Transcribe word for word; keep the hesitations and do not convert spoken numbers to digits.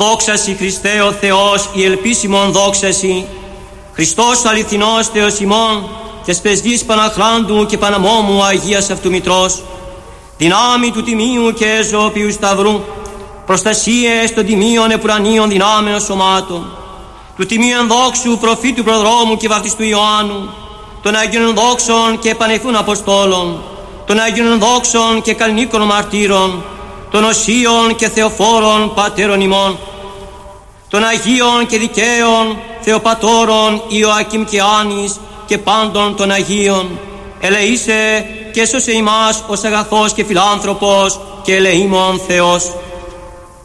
Δόξασι Χριστέ ο Θεός, η ελπίσιμον δόξασι. Χριστός αληθινός Θεός ημών, και σπεσδής Παναχράντου και Παναμόμου Αγίας Αυτού Μητρός, δυνάμει του τιμίου και ζωοποιού σταυρού, προστασίες των τιμίων επουρανίων δυνάμεων σωμάτων, του τιμίου ενδόξου προφήτου προδρόμου και βαπτιστού Ιωάννου, των Αγίων δόξων και πανεφούν Αποστόλων, των Αγίων δόξων και καλνίκων μαρτύρων, των οσίων και θεοφόρων πατέρων ημών, των Αγίων και δικαίων Θεοπατώρων Ιωακήμ και Άνης και πάντων των Αγίων, ελεήσε και σώσε ημάς ως αγαθός και φιλάνθρωπος και ελεήμων Θεός.